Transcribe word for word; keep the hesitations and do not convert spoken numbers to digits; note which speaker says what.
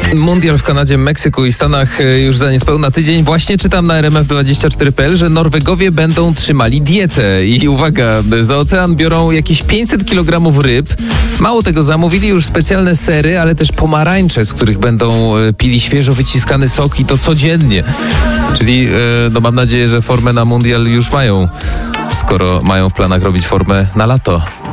Speaker 1: Mundial w Kanadzie, Meksyku i Stanach już za niespełna tydzień. Właśnie czytam na R M F dwadzieścia cztery kropka p l, że Norwegowie będą trzymali dietę. I uwaga, za ocean biorą jakieś pięćset kilogramów ryb. Mało tego, zamówili już specjalne sery, ale też pomarańcze, z których będą pili świeżo wyciskany sok i to codziennie. Czyli no mam nadzieję, że formę na Mundial już mają, skoro mają w planach robić formę na lato.